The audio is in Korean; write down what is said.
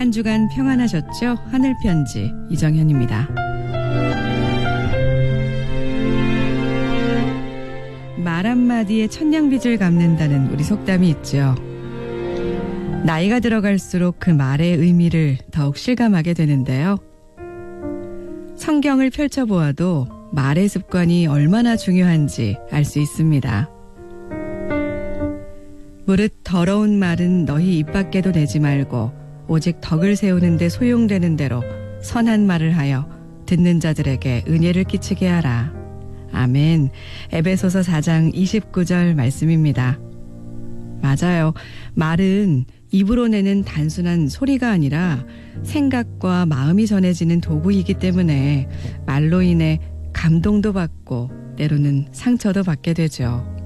한 주간 평안하셨죠? 하늘편지 이정현입니다. 말 한마디에 천냥빚을 갚는다는 우리 속담이 있죠. 나이가 들어갈수록 그 말의 의미를 더욱 실감하게 되는데요. 성경을 펼쳐보아도 말의 습관이 얼마나 중요한지 알 수 있습니다. 무릇 더러운 말은 너희 입 밖에도 내지 말고 오직 덕을 세우는 데 소용되는 대로 선한 말을 하여 듣는 자들에게 은혜를 끼치게 하라. 아멘. 에베소서 4장 29절 말씀입니다. 맞아요. 말은 입으로 내는 단순한 소리가 아니라 생각과 마음이 전해지는 도구이기 때문에 말로 인해 감동도 받고 때로는 상처도 받게 되죠.